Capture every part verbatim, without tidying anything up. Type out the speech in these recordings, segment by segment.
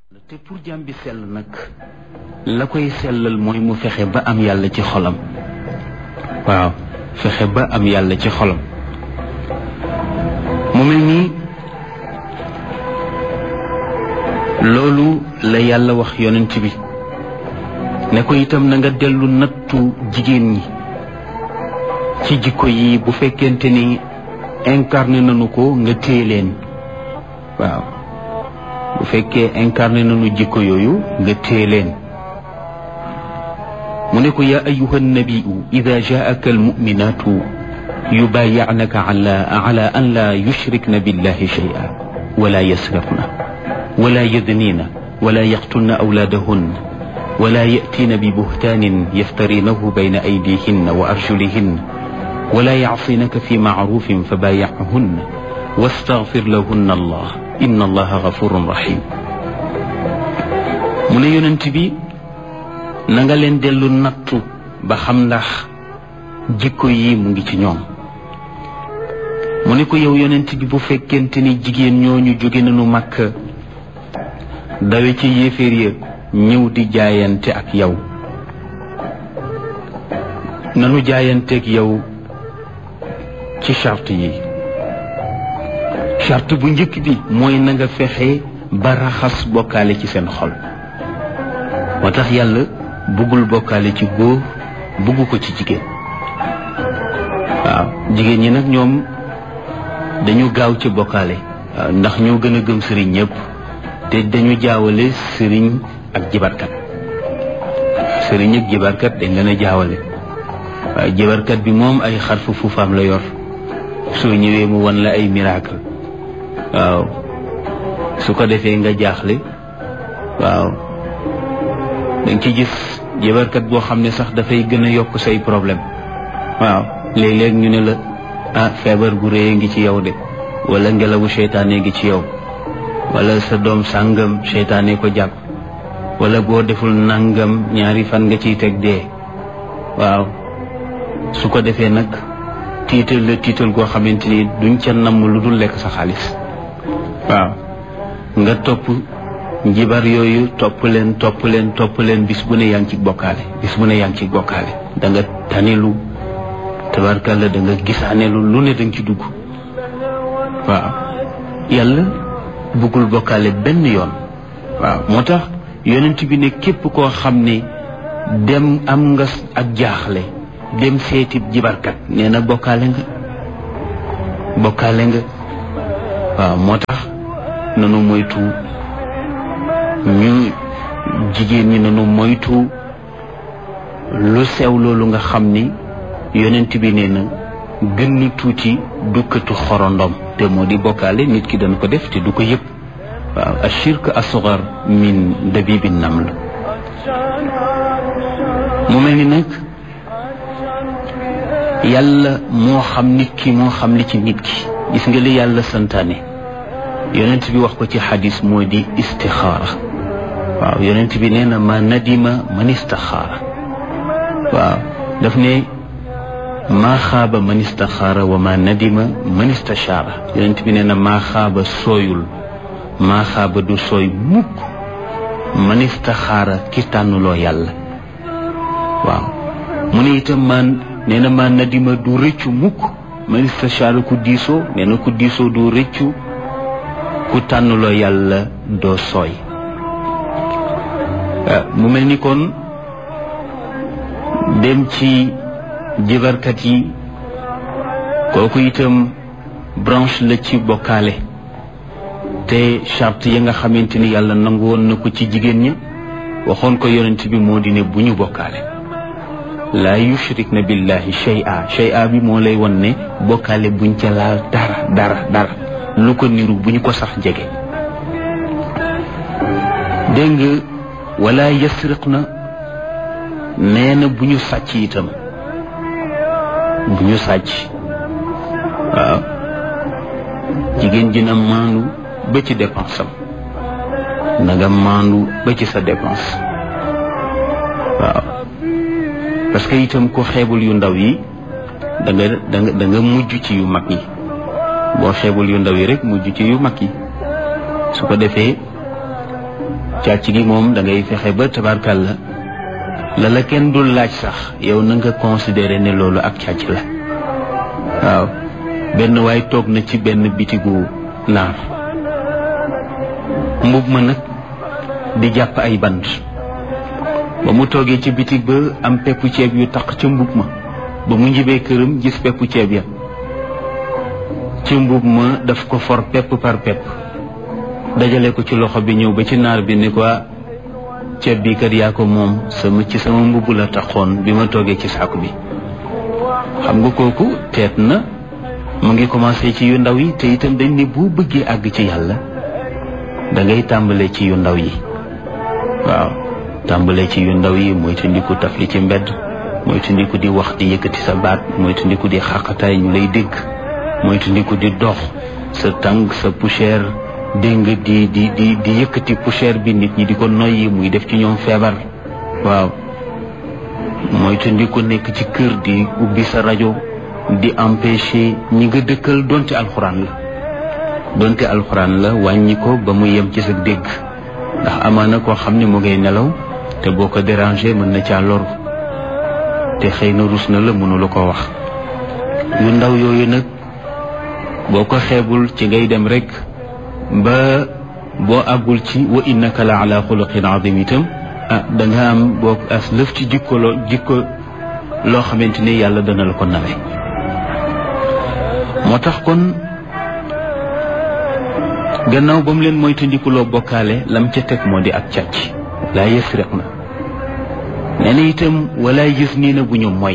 te pour jaam bi sell nag la koy sellal mooy mu fexe ba am yàlla ci xolam. waaw fexe ba am yàlla ci xolam mu mel nii loolu la yàlla wax yonent bi ne ko itam na nga dellu nattu jigéen ñi ci jikko yi bu fekkente ni incarné nañu ko nga téye leen. waaw bu fekkee incarné nañu jikko yooyu nga téye leen. mu ne ko yaa ayuha nabiyu ida jaaka almuminatu yubayi'naka ala ala an la yushrikna billahi shay'a wala yasriqna wala yadnina wala yaqtulna awlaadahunna wala ya'tina bi buhtaanin yaftarinahu bayna aydihinna wa arjulihinna wala ya'sinaka fi ma'rufin fabayi'hunna wastaghfir lahunna allah inna allaha ghafurun rahim. mu ne yonent bi na nga leen dellu nattu ba xam ndax jikko yi mu ngi ci ñoom. mu ne ko yow yonent bi bu fekkente ni jigéen ñooñu jóge nañu Makka dawe ci yéeféer ya ñëw di jaayante ak yow nanu jaayanteeg yow ci charte yi. charte bu njëkk bi mooy na nga fexe ba raxas bokkaale ci seen xol. moo tax yàlla buggul bokkaale ci góor bugg ko ci jigéen. waaw jigéen ñi nag ñoom dañu gaaw ci bokkaale. waaw ndax ñoo gën a gëm sëriñ ñëpp te dañu jaawale sëriñ ak jibarkat. sëriñ ak jibarkat dañ leen a jaawale. waaye jibarkat bi moom ay xarfu fuufaam la yor soo ñëwee mu wan la ay miracle. waaw su ko defee nga jaaxle. waaw danga ci gis jibarkat boo xam ne sax dafay gën a yokk say problème. waaw léeg-léeg ñu ne la ah feebar gu rëy ngi ci yow de wala ngelawu seytaane ngi ci yow wala sa doom sàngam seytaane ko jàpp wala boo deful nangam ñaari fan nga ciy teg dee. waaw su ko defee nag tiital la tiital goo xamante ni duñ ca namm lu dul lekk sa xaalis. waaw nga topp njibar yooyu topp leen topp leen topp leen bis bu ne yaa ngi ci bokkaale bis bu ne yaa ngi ci bokkaale da nga tanilu tabarkalla da nga gisaanelu lu ne da nga ci dugg. waaw yàlla bëggul bokkaale benn yoon. waaw moo tax yonent bi ne képp koo xam ne dem am nga ak jaaxle dem seeti jibarkat nee na bokkaale nga bokkaale nga. waaw moo tax nanu moytu ñu jigéen ñi nanu moytu lu sew loolu nga xam ni yonent bi nee na gën na tuuti dukkatu xorondom te moo di bokkaale nit ki dana ko def te du ko yëpp. waaw ashirk asghar min dabibi naml. mu mel ni nag yàlla moo xam nit ki moo xam li ci nit ki. gis nga li yàlla santaane yonent bi wax ko ci xadis moo di istixaara. waaw yonent bi nee na ma nadima man istixaara. waaw daf ne maa xaaba man istixaara wa ma nadima man istishaara. yonent bi nee na maa xaaba sooyul maa xaaba du sooy mukk man istixaara ki tànnuloo yàlla. waaw mu ne itam man nee na ma nadima du rëccu mukk man istashaara ku diisoo nee na ku diisoo doo rëccu ku tànnuloo yàlla doo sooy. mu mel ni kon dem ci jibarkat yi kooku itam branche la ci bokkaale te charte yi nga xamante ni yàlla nangu woon na ko ci jigéen ñi waxoon ko yonent bi moo di ne bu ñu bokkaale. laa yushrikna billahi shay'a shay'a bi moo lay won ne bokkaale buñ ca laal dara dara dara lu ko niru bu ñu ko sax jege. dégg nga wala yasriqna nee na bu ñu sàcc itam bu ñu sàcc. waaw jigéen ji na maandu ba ci dépense am na nga maandu ba ci sa dépense. waaw parce que itam ko xeebul yu ndaw yi da nga da nga da nga mujj ci yu mag yi. boo xeebul yu ndaw yi rek mujj ci yu mag yi. su ko defee càcc gi moom da ngay fexe ba tabarkalla la la kenn dul laaj sax yow na nga considéré ne loolu ak càcc la waaw benn waay toog na ci benn bitigu naar mbub ma nag di jàpp ay bant ba mu toogee ci bitig ba am peppu ceeb yu taq ca mbub ma ba mu njibee këram gis peppu ceeb ya ci mbub ma daf ko for pepp par pepp dajale ko ci loxo bi ñëw ba ci naar bi ni ko ceeb bi kat yaa ko moom sama ci sama mbubb la taxoon bi ma toogee ci saaku bi xam nga kooku teet na mu ngi commencé ci yu ndaw yi te itam dañ ne boo bëggee àgg ci yàlla da ngay tàmbale ci yu ndaw yi waaw tàmbale ci yu ndaw yi mooy tandiku tafli ci mbedd mooy tandiku di wax di yëkkati sa baat mooy tandiku di xaqataay ñu lay dégg mooy tandiku di dox sa tànk sa poussière dégg nga di di di di yëkkati poussière bi nit ñi di ko noyyi muy def ci ñoom feebar waaw mooy tandiku nekk ci kër di ubbi sa rajo di empêcher ñi nga dëkkal donte alxuraan la donte alxuraan la wàññi ko ba mu yem ci sa dégg ndax amaana koo xam ne mu ngay nelaw te boo ko déranger mën na caa loru te xëy na rus na la mënu la ko wax yu ndaw yooyu nag boo ko xeebul ci ngay dem rek ba boo àggul ci wa innaka la ala xuluqin azim itam ah da nga am boo as lëf ci jikko loo jikko loo xamante ni yàlla dana la ko nawe moo tax kon gannaaw ba mu leen moytandikuloo bokkaale lam ca teg moo di ak càcc laa yasriq na nee na itam wala gis nii na bu ñu moy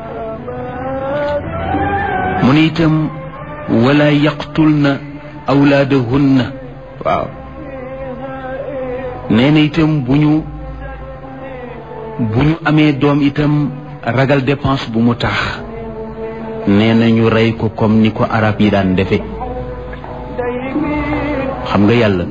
mu ne itam wala yaqtul na awlaadahunna waaw nee na itam bu ñu bu ñu amee doom itam ragal dépense bu mu tax nee na ñu rey ko comme ni ko arab yi daan defe xam nga yàlla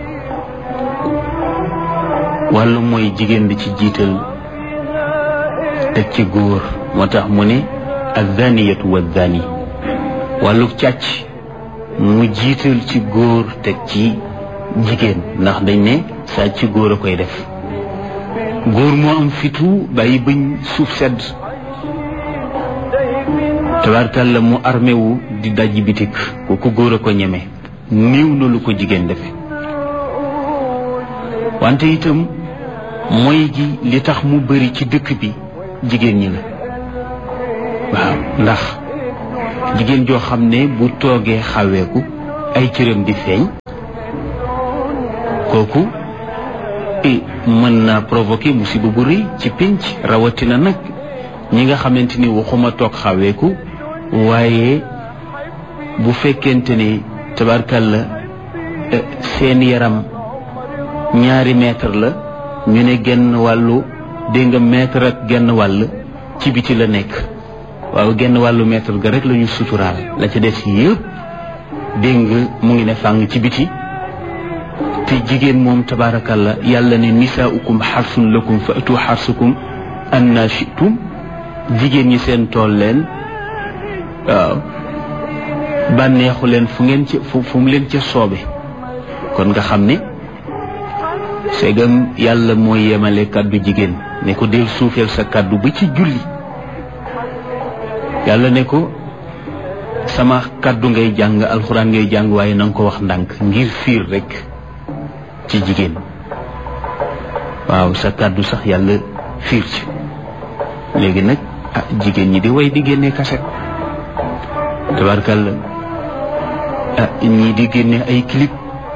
wàllu mooy jigéen di ci jiital teg ci góor moo tax mu ne azaniyatu wa zani wàllu càcc mu jiital ci góor teg ci jigéen ndax dañ ne sàcc góor a koy def góor moo am fitu bàyyi bañ suuf sedd tabarkalla mu armé wu di dajji bitik kooku góor a ko ñeme néew na lu ko jigéen defe wante itam mooy gi li tax mu bari ci dëkk bi jigéen ñi la waaw ndax jigéen joo xam ne bu toogee xaweeku ay cëram di feeñ kooku mën na provoquer musiba bu rëy ci pénc rawatina nag ñi nga xamante ni waxuma toog xaweeku waaye bu fekkente ni tabarkalla seen yaram ñaari mètre la ñu ne genn wàllu dégg nga mètre ak genn wàll ci biti la nekk waaw genn wàllu mètre ga rek la ñu suturaal la ca des yëpp dégg nga mu ngi ne fàng ci biti te jigéen moom tabaarakalla yàlla ne nisaaukum xarsun lakum fa atu xarsukum anna shitum jigéen ñi seen tool leen waaw bànneexu leen fu ngeen ci fu fu mu leen ca soobe kon nga xam ne segam yàlla mooy yemale kàddu jigéen ne ko del suufeel sa kàddu ba ci julli yàlla ne ko sama kàddu ngay jàng alxuraan ngay jàng waaye na nga ko wax ndànk ngir fiir rek ci jigéen waaw sa kàddu sax yàlla fiir ci léegi nag ah jigéen ñi di way di génne kaset tabarkalla ah ñii di génne ay clip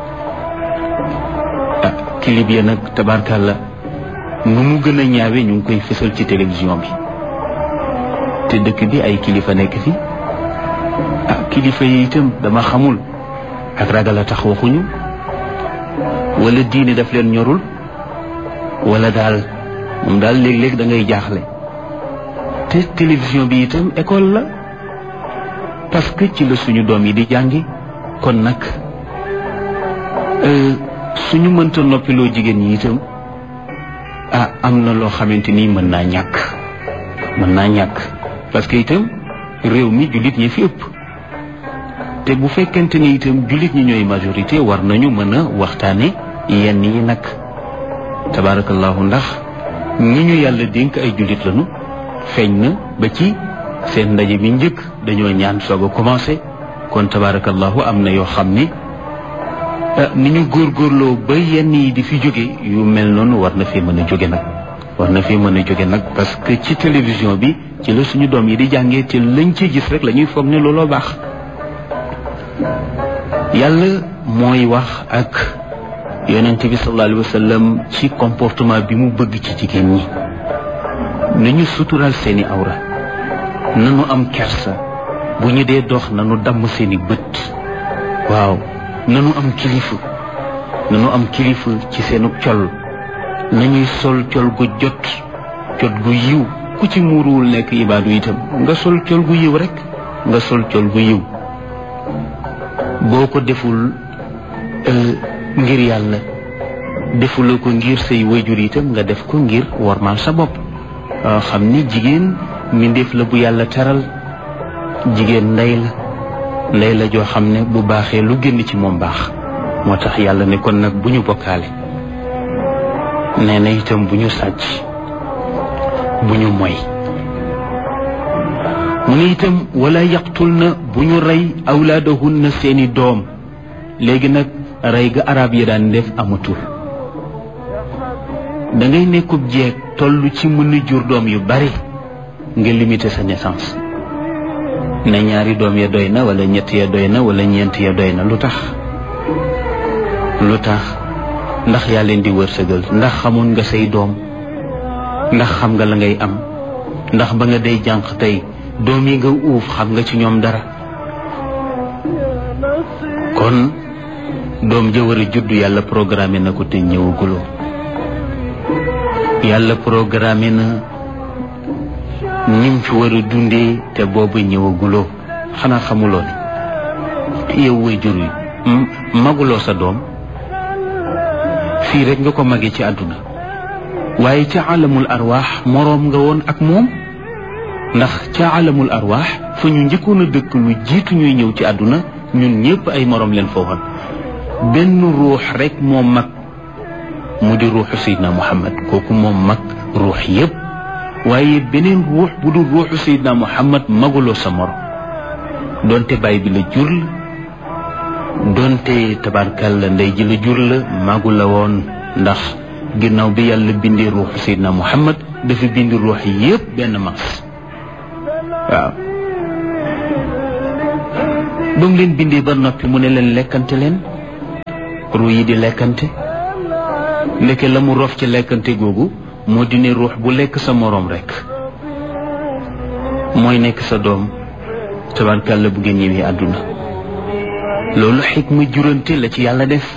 ah clip ya nag tabarkalla nu mu gën a ñaawe ñu ngi koy fësal ci télévision bi te dëkk bi ay kilifa nekk fi ah kilifa yi itam dama xamul ak ragal a tax waxuñu wala diine daf leen ñorul wala daal moom daal léeg-léeg da ngay jaaxle te télévision bi itam école la parce que ci la suñu doom yi di jàngi kon nag suñu mënta noppiloo jigéen ñi itam ah am na loo xamante ni mën naa ñàkk mën naa ñàkk parce que itam réew mi jullit ñi fi ëpp te bu fekkente ni itam jullit ñi ñooy majorité war nañu mën a waxtaane yenn yi nag tabarakallahu ndax ñi ñu yàlla dénk ay jullit lañu feeñ na ba ci seen ndaje bi njëkk dañoo ñaan soog a commencé kon tabarakallahu am na yoo xam ni ni ñu góorgóorloo ba yenn yi di fi jóge yu mel noonu war na fee mën a jóge nag war na fee mën a jóge nag parce que ci télévision bi ci la suñu doom yi di jàngee te lañ ci gis rek la ñuy foog ne looloo baax yàlla mooy wax ak yonent bi sallallahu alayhi wa sallam ci comportement bi mu bëgg ci jigéen ñi nañu sutural seeni awra nanu am kersa bu ñu dee dox nanu damm seeni bët waaw nanu am kilifa nanu am kilifa ci seenu col nañuy sol col gu jot jot gu yiw ku ci muuruwul nekk ibaadu itam nga sol col gu yiw rek nga sol col gu yiw boo ko deful ngir yàlla defuloo ko ngir say wayjur itam nga def ko ngir wormaal sa bopp xam ni jigéen mbindeef la bu yàlla teral jigéen ndey la ndey la joo xam ne bu baaxee lu génn ci moom baax moo tax yàlla ne kon nag bu ñu bokkaale nee na itam bu ñu sàcc bu ñu moy mu ne itam wala yaqtul na bu ñu rey awlaadahunna seeni doom léegi nag rey ga arab yi daan def amatul da ngay nekkub jeeg toll ci mën a jur doom yu bari nga limité sa naissance ne ñaari doom ya doy na wala ñett ya doy na wala ñeent ya doy na lu tax lu tax ndax yaa leen di wërsëgal ndax xamoon nga say doom ndax xam nga la ngay am ndax ba nga day jànq tey doom yi nga uuf xam nga ci ñoom dara kon doom ja war a judd yàlla programmé na ko te ñëwaguloo yàlla programmé na nim fi war a dundee te boobu ñëwaguloo xanaa xamuloo ne yow way jur yi maguloo sa doom fii rek nga ko magee ci àdduna waaye ca alamul arwaax moroom nga woon ak moom ndax ca alamul arwaax fa ñu njëkkoon a dëkk lu jiitu ñuy ñëw ci àdduna ñun ñëpp ay moroom leen foofoon benn ruux rek moo mag mu di ruuxu Seydina Muhammad kooku moom mag ruux yëpp waaye beneen ruux bu dul ruuxu Seydina Muhammad maguloo sa morom donte baay bi la jur la donte tabarkal la ndey ji la jur la magu la woon ndax ginnaaw bi yàlla bindee ruuxu Seydina Muhammad dafa bindi ruux yëpp benn mas waaw ba mu leen bindee ba noppi mu ne leen lekkante leen ruux yi di lekkante ndeke la mu rof ci lekkante googu moo di ne ruux bu lekk sa moroom rekk mooy nekk sa doom tabarkàlla bu ngeen ñëwee àdduna loolu xikma jurante la ci yàlla def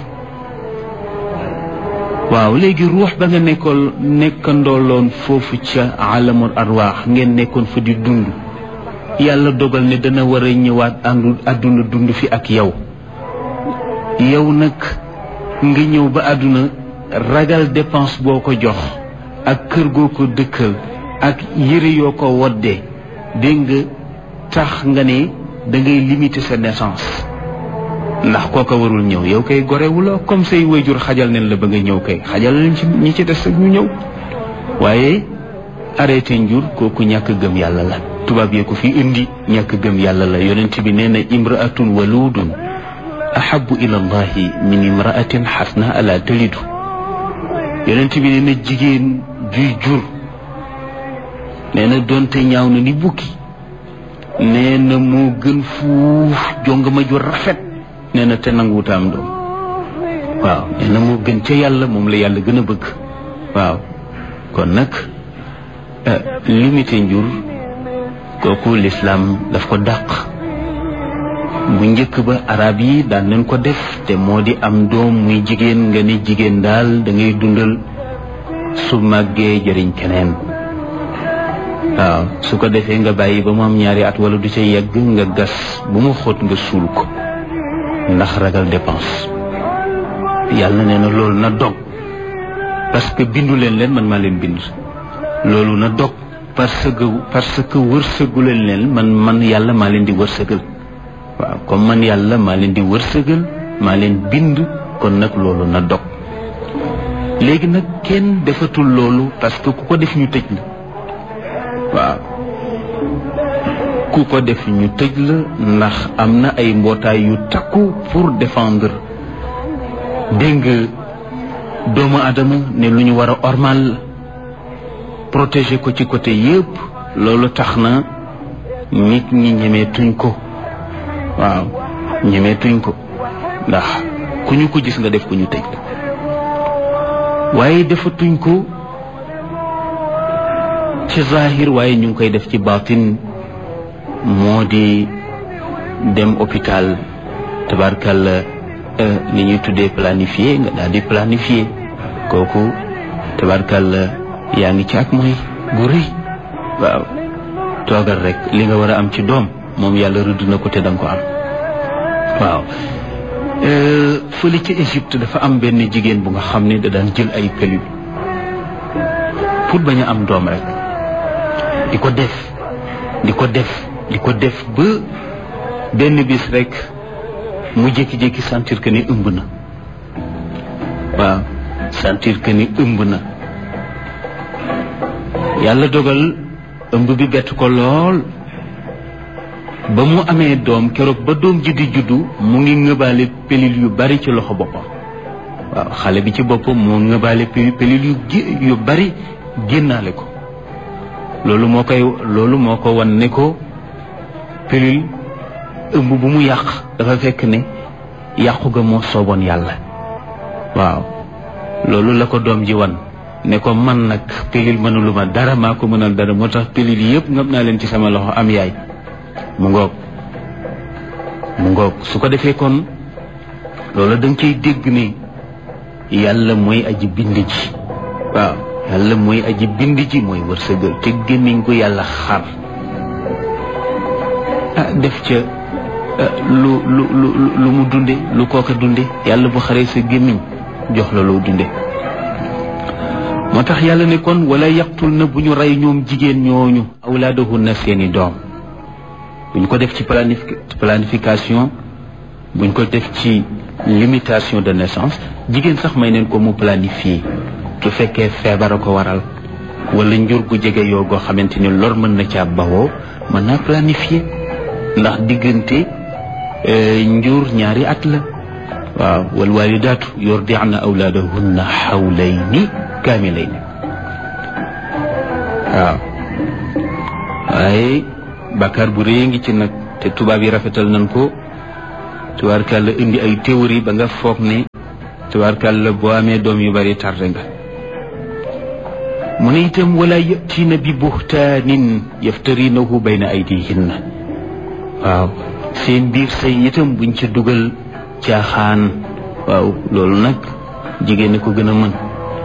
waaw léegi ruux ba nga nekkoon nekkandooloon foofu ca alamul arwaax ngeen nekkoon fa di dund yàlla dogal ne dana war a ñëwaat àndu àdduna dund fi ak yow yow nag nga ñëw ba àdduna ragal dépense boo ko jox ak kër goo ko dëkkal ak yére yoo ko woddee dégg nga tax nga ne da ngay limiter sa naissance ndax kooka warul ñëw yow kay gorewuloo comme say wayjur xajal nañ la ba nga ñëw kay xajal nañ ci ñi ci des ak ñu ñëw waaye arrêté njur kooku ñàkk gëm yàlla la tubaab yee ko fi indi ñàkk gëm yàlla la yonent bi nee na imraatun waludun ahabu ila allahi min imraatin xasna ala talidu yonent bi nee na jigéen juy jur nee na doonte ñaaw na ni bukki nee na moo gën fuuf jongama ju rafet nee na te nanguwuta am doom waaw nee na moo gën ca yàlla moom la yàlla gën a bëgg waaw kon nag limité njur kooku lislaam daf ko dàq bu njëkk ba arab yi daan nañ ko def te moo di am doom muy jigéen nga ni jigéen daal da ngay dundal su màggee jëriñ keneen waaw su ko defee nga bàyyi ba mu am ñaari at wala du ca yegg nga gas bu mu xóot nga suul ko ndax ragal dépense yàlla nee na loolu na dog parce que bindu leen leen man maa leen bind loolu na dog parce que parce que wërsëgu leen leen man man yàlla maa leen di wërsëgal waaw comme man yàlla maa leen di wërsëgal maa leen bind kon nag loolu na dog léegi nag kenn defatul loolu parce que ku ko def ñu tëj la waaw ku ko def ñu tëj la ndax am na ay mbootaay yu takku pour défendre dégg nga doomu adama ne lu ñu war a ormal protéger ko ci côté yépp loolu tax na nit ñi ñemeetuñ ko waaw ñemeetuñ ko ndax ku ñu ko gis nga def ko ñu tëj la waaye defatuñ ko ci zahir waaye ñu ngi koy def ci baatin moo di dem hôpital tabarkalla li ñuy tuddee planifié nga daal di planifié kooku tabarkalla yaa ngi ci ak mooy bu rëy waaw toogal rek li nga war a am ci doom moom yàlla rëdd na ko te danga ko am waaw fële ci Égypte dafa am benn jigéen bu nga xam ne da daan jël ay pilule pour bañ a am doom rek di ko def di ko def di ko def ba benn bis rek mu jékki-jékki sentir que ni ëmb na waaw sentir que ni ëmb na yàlla dogal ëmb bi bett ko lool ba mu amee doom keroog ba doom ji di juddu mu ngi ngëbaale pilule yu bari ci loxo boppam waaw xale bi ci boppam moo ngëbaale pilule yu yu bari génnaale ko loolu moo koy loolu moo ko wan ne ko pilule ëmb bu mu yàq dafa fekk ne yàqu ga moo sooboon yàlla waaw loolu la ko doom ji wan ne ko man nag pilule mënuluma dara maa ko mënal dara moo tax pilule yëpp ngëb naa leen ci sama loxo am yaay mu ngoog mu ngoog su ko defee kon loolu da nga ciy dégg ne yàlla mooy aji bind ji waaw yàlla mooy aji bind ji mooy wërsëgal te gémmiñ ko yàlla xar ah def ca lu lu lu lu mu dunde lu kooka dunde yàlla bu xaree sa gémmiñ jox la loo dunde moo tax yàlla ne kon wala yaqtul na bu ñu rey ñoom jigéen ñooñu awlaadahunna seeni doom buñ ko def ci planification buñ ko def ci limitation de naissance jigéen sax may neen ko mu planifier su fekkee feebar a ko waral wala njur gu jege yoo goo xamante ni lor mën na caa bawoo mën naa planifier ndax diggante njur ñaari at la waaw wal walidaatu yurdi'na awlaadahunna hawlayni kaamilayni waaw waaye bàkkaar bu rëy ngi ci nag te tubaab yi rafetal nañ ko tubaarkàlla indi ay théorie ba nga foog ne tubaarkàlla boo amee doom yu bari tardé nga mu ne itam wala yatiina bi buhtaanin yaftarinahu bayna aydihinna waaw seen biir say itam buñ ca dugal caaxaan waaw loolu nag jigéen ko gën a mën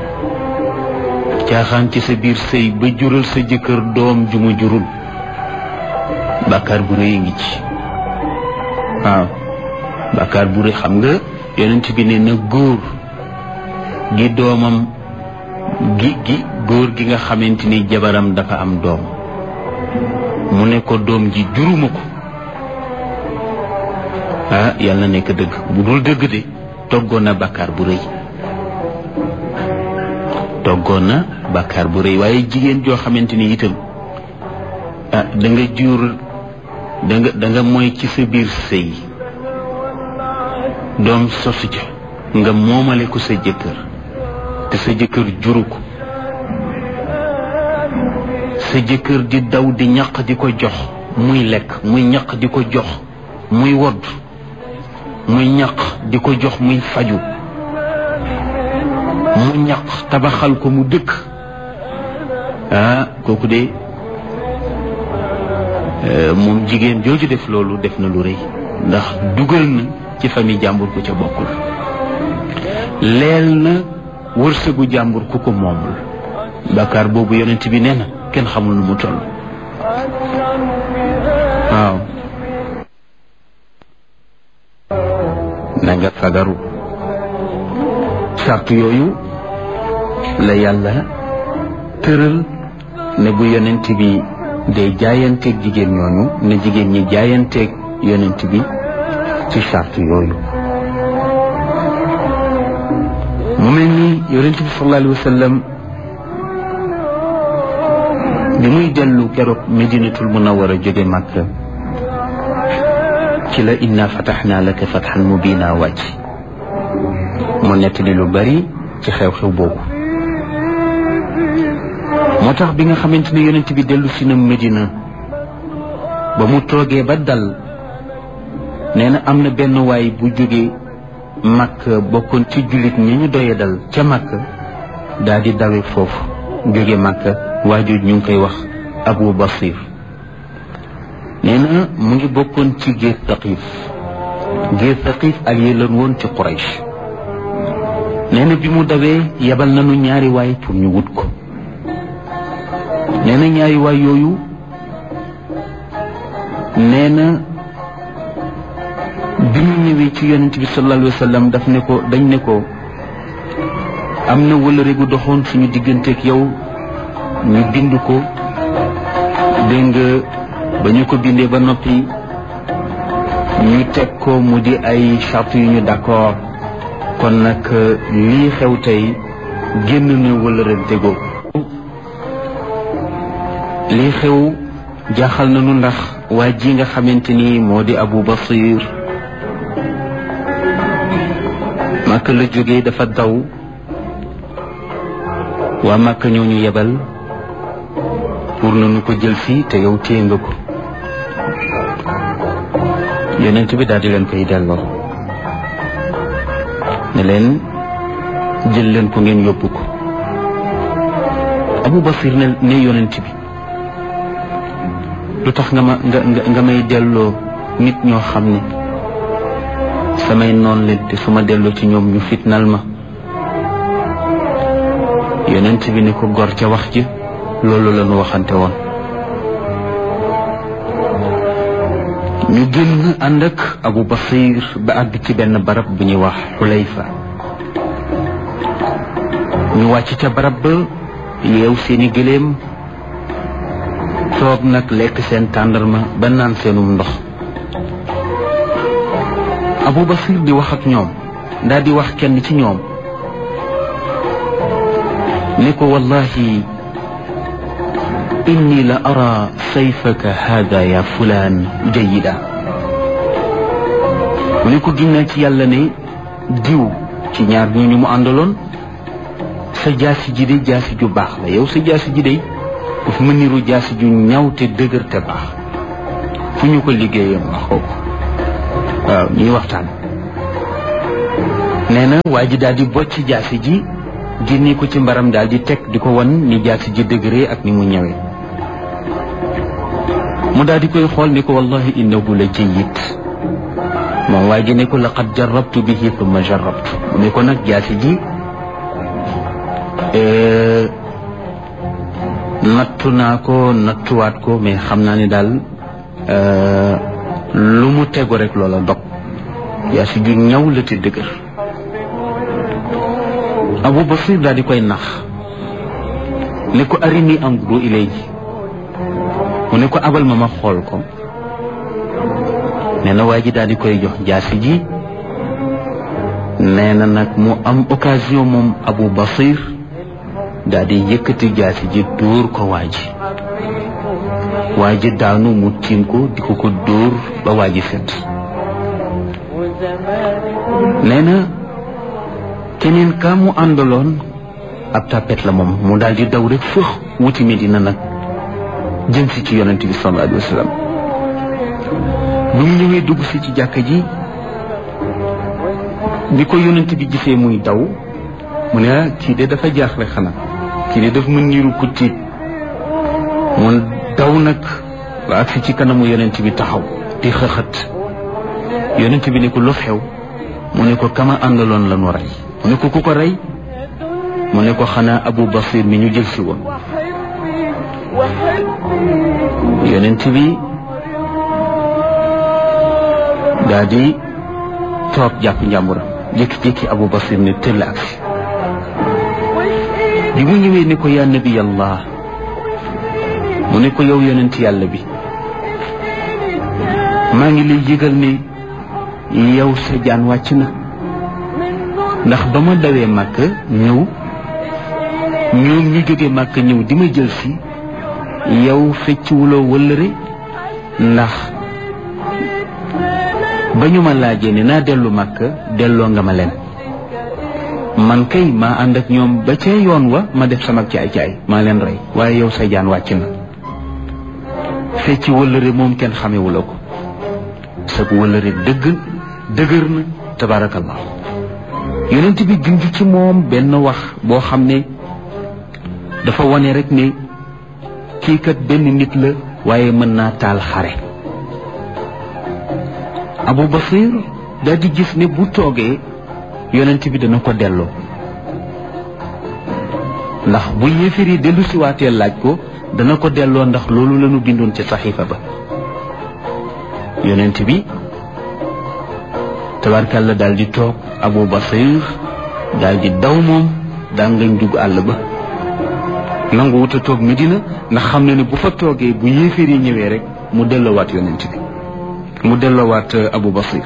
caaxaan ci sa biir sëy ba jural sa jëkkër doom ju mu jurul bàkkaar bu rëy ngi ci waaw bàkkaar bu rëy xam nga yonent bi ne na góor gi doomam gi gi góor gi nga xamante ni jabaram dafa am doom mu ne ko doom ji juruma ko ah yàlla na nekk dëgg bu dul dëgg de toggoon na bàkkaar bu rëy toggoon na bàkkaar bu rëy waaye jigéen joo xamante ni itam ah da nga jur da nga da nga mooy ci sa biir sëy doom sosu ca nga moomale ko sa jëkkër te sa jëkkër juru ko sa jëkkër di daw di ñaq di ko jox muy lekk muy ñaq di ko jox muy wodd muy ñaq di ko jox muy faju mu ñaq tabaxal ko mu dëkk ah kooku de moom jigéen jooju def loolu def na lu rëy ndax dugal na ci famille jàmbur ku ca bokkul leel na wërsëgu jàmbur ku ko moomul bàkkaar boobu yonent bi nee na kenn xamul nu mu toll waaw na nga fagaru sart yooyu la yàlla tëral ne bu yonent bi day jaayanteeg jigéen ñooñu ne jigéen ñi jaayanteeg yonent bi ci sart yooyu yonent bi sallallahu alayhi wa sallam bi muy dellu keroog Medinatul Munawwara jóge Makka ci la inna fataxnaa laka fatxan mubiina wàcc mu nettali lu bari ci xew-xew boobu. moo tax bi nga xamante ne yonent bi dellu si na Medina ba mu toogee ba dal nee na am na benn waay bu jóge Makka bokkoon ci jullit ñi ñu doye dal ca Makka daal di dawe foofu jóge Makka waajur ñu ngi koy wax Abu Basir nee na mu ngi bokkoon ci giir Thaqif giir Thaqif allié lan woon ci Quraysh. nee na bi mu dawee yebal nañu ñaari waay pour ñu wut ko. nee na ñaari waay yooyu nee na bi mu ñëwee ci yonent bi sallallahu alayhi wa sallam daf ne ko dañ ne ko am na wëllëre gu doxoon suñu digganteeg yow ñu bind ko dégg nga ba ñu ko bindee ba noppi ñu teg ko mu di ay charte yu ñu d'accord kon nag lii xew tey génn na wëllërante googu. lii xew jaaxal nañu ndax waa ji nga xamante ni moo di Abu Basir Makka la jógee dafa daw waa Makka ñoo ñu yebal pour nañu ko jël fii te yow téye nga ko. yonent bi daal di leen koy delloo ne leen jël leen ko ngeen yóbbu ko. Abu Basir ne ne yonent bi lu tax nga ma nga nga may delloo nit ñoo xam ne samay noon leen te su ma delloo ci ñoom ñu fitnal ma. yonent bi ni ko gor ca wax ji loolu la ñu waxante woon. ñu génn ànd ak Abu Basir ba àgg ci benn barab bu ñuy wax Xulayfa. ñu wàcc ca barab ba yeew seeni gëléem toog nag lekk seen tàndarma ba naan seenum ndox. Abu Basir di wax ak ñoom daal di wax kenn ci ñoom ne ko wallahi inni la ara sayfaka hada ya fulaan jayida. mu ne ko ginnaaw ci yàlla ne diw ci ñaar ñooñu mu àndaloon sa jaasi ji de jaasi ju baax la yow sa jaasi ji de daf ma niru jaasi ju ñaw te dëgër te baax fu ñu ko liggéeyee waxoo ko. waaw ñuy waxtaan nee na waa ji daal di bocc jaasi ji génne ko ci mbaram daal di teg di ko wan ni jaasi ji dëgëree ak ni mu ñëwee. mu daal di koy xool ni ko wallahi innahu la jayyid. moom waa ji ne ko laqad jarrabtu bihi thumma jarrabtu. mu ne ko nag jaasi ji nattu naa ko nattuwaat ko mais xam naa ne daal lu mu tegu rek loola dog jaasi ju ñaw la te dëgër. Abu Basir daal di koy nax ne ko arini anzuru ilayhi. mu ne ko abal ma ma xool ko. nee na waa ji daal di koy jox jaasi ji. nee na nag mu am occasion moom Abu Basir daal di yëkkati jaasi ji dóor ko waa ji. waa ji daanu mu tiim ko di ko ko dóor ba waa ji set. nee na keneen ka mu àndaloon ab tapet la moom mu daal di daw rek fëx wuti Medina nag jëm si ci yonent bi sallallahu alayhi wa sallam. bu mu ñëwee dugg si ci jàkka ji bi ko yonent bi gisee muy daw mu ne ah kii de dafa jaaxle xanaa kii de daf mën niru ku tiit. mu daw nag ba agsi ci kanamu yonent bi taxaw di xëxët. yonent bi ne ko lu xew mu ne ko kama àndaloon la nu rey. mu ne ko ku ko rey mu ne ko xanaa Abu Basir mi ñu jël si woon. yonent bi daa di toog jàpp njàmburam jékki-jékki Abu Basir ne tëll agsi. bi mu ñëwee ne ko yaa nabi Allah mu ne ko yow yonent yàlla bi maa ngi lay yëgal ne yow sa jaan wàcc na ndax ba ma dawee màkk ñëw ñoom ñu jóge màkk ñëw di ma jël si yow fecciwuloo wëllëre ndax ba ñu ma laajee ne naa dellu màkk delloo nga ma leen man kay maa ànd ak ñoom ba ca yoon wa ma def sama caay caay maa leen rey waaye yow sa jaan wàcc na fecci wëllëre moom kenn xamewula ko sa wëllëre dëgg dëgër na tabaarakallah yonent bi junj ci moom benn wax boo xam ne dafa wane rek ne kii kat benn nit la waaye mën naa taal xare Abu Basir daal di gis ne bu toogee yonent bi dana ko delloo ndax bu yéefar yi dellu siwaatee laaj ko dana ko delloo ndax loolu lañu bindoon ci saxiifa ba yonent bi tabarkalla daal di toog Abu Basir daal di daw moom daa ngañ dugg àll ba nangu wut a toog Medina ndax xam ne ne bu fa toogee bu yéefar yi ñëwee rek mu delloowaat yonent bi mu delloowaat Abu Basir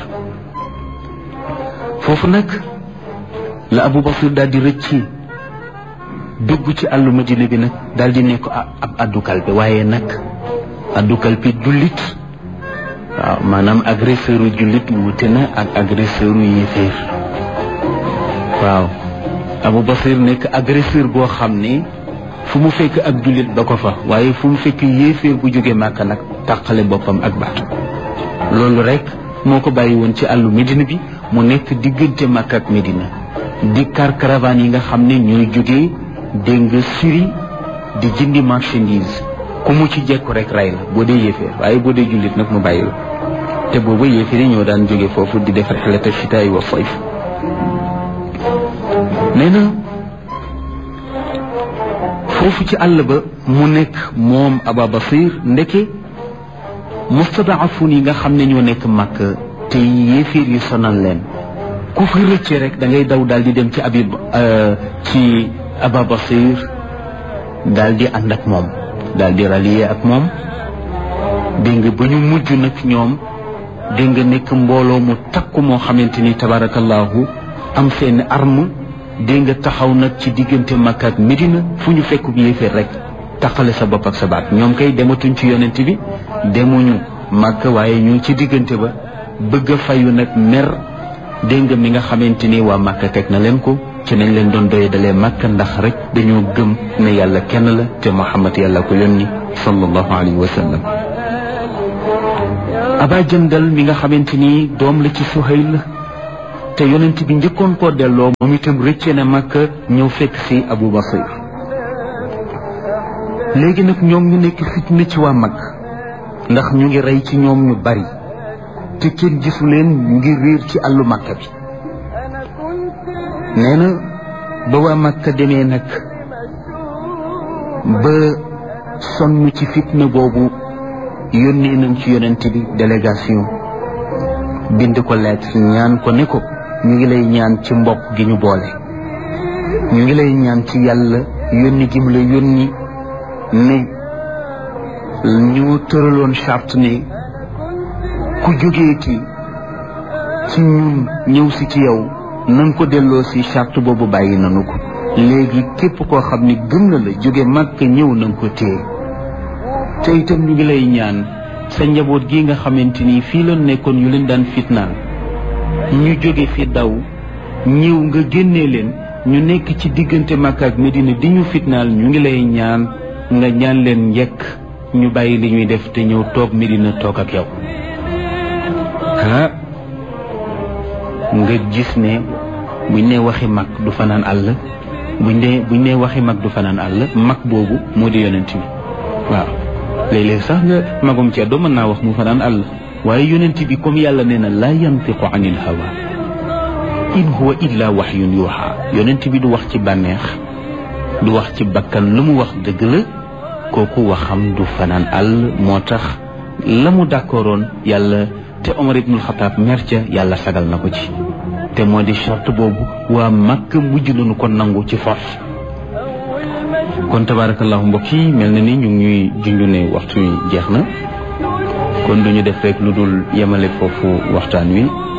foofu nag la Abu Basir daal di rëcci dugg ci àllu Madina bi nag daal di nekk ab addukal bi waaye nag addukal bi jullit waaw maanaam agresseur u jullit wute na ak agresseur u yéeféer waaw Abu Basir nekk agresseur boo xam ne fu mu fekk ak jullit ba ko fa waaye fu mu fekk yéeféer bu jóge Màkka nag tàqale boppam ak baatu loolu rek moo ko bàyyi woon ci àllu Medina bi mu nekk diggante Makka ak Medina di car caravane yi nga xam ne ñooy jógee dégg nga Syrie di jëndi marchandise ku mu ci jekku rek rey la boo dee yéeféer waaye boo dee jullit nag mu bàyyi la te boobu yéeféer yi ñoo daan jóge foofu di def rexlata chitaay wa sayf nee na foofu ci àll ba mu nekk moom Aba Basir ndeke mustadaafun yi nga xam ne ñoo nekk Makka te yéeféer yi sonal leen ku fi rëcce rek da ngay daw daal di dem ci abib ci Aba Basir daal di ànd ak moom daal di rallier ak moom dégg nga ba ñu mujj nag ñoom dégg nga nekk mbooloo mu takku moo xamante ni tabarakallahu am seen arme dégg nga taxaw nag ci diggante Makka ak Medina fu ñu fekk yéeféer rek taqale sa bopp ak sa baat ñoom kay dematuñ ci yonent bi demuñu Makka waaye ñu ci diggante ba bëgg a fayu nag mer dégg nga mi nga xamante ni waa Makka teg na leen ko ci nañ leen doon doye dalee Makka ndax rek dañoo gëm ne yàlla kenn la te Muhammad yàlla ko yónni sallallahu alayhi wa sallam Aba Jandal mi nga xamante ni doom la ci Suhayl te yonent bi njëkkoon koo delloo moom itam rëcce na Makka ñëw fekk si Abu Basir léegi nag ñoom ñu nekk fitna ci waa Makka ndax ñu ngi rey ci ñoom ñu bari te kenn gisu leen ñu ngi réer ci àllu Makka bi nee na ba waa Makka demee nag ba sonn ci fitna boobu yónnee nañ ci yonent bi délégation bind ko lettre ñaan ko ne ko ñu ngi lay ñaan ci mbokk gi ñu boole ñu ngi lay ñaan ci yàlla yónni gi mu la yónni ne ñu tëraloon charte ne ku jógeeti ci ñun ñëw si ci yow nañ ko delloo si charte boobu bàyyi nanu ko léegi képp koo xam ne gëm na la jóge Makka ñëw nañ ko téye te itam ñu ngi lay ñaan sa njaboot gi nga xamante ni fii la nekkoon ñu leen daan fitnaal ñu jóge fi daw ñëw nga génnee leen ñu nekk ci diggante Makka ak Medina di ñu fitnaal ñu ngi lay ñaan nga ñaan leen njëkk ñu bàyyi li ñuy def te ñëw toog Medina toog ak yow ah nga gis ne buñ ne waxi mag du fanaan àll buñ ne buñ ne waxi mag du fanaan àll mag boobu moo di yonent bi waaw léeg-léeg sax nga magum ceddo mën naa wax mu fanaan àll waaye yonent bi comme yàlla nee na laa yantiqu anil hawa in huwa illa wahyun yuha yonent bi du wax ci bànneex du wax ci bakkan lu mu wax dëgg la kooku waxam du fanaan àll moo tax la mu d'accordoon yàlla te Omar ibnul Xataab mer ca yàlla sagal na ko ci te moo di charte boobu waa Makka mujj nañu ko nangu ci force kon tabarakallahu mbokk yi mel na ni ñu ngi ñuy junju ne waxtu wi jeex na kon duñu def rek lu dul yemale foofu waxtaan wi